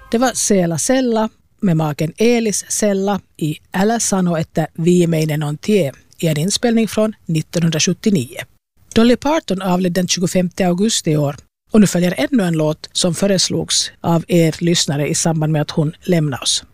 Det var Sela Sella med maken Elis Sella i Älä sano että viimeinen on tie i en inspelning från 1979. Dolly Parton avled den 25 augusti i år och nu följer ännu en låt som föreslogs av er lyssnare i samband med att hon lämnar oss.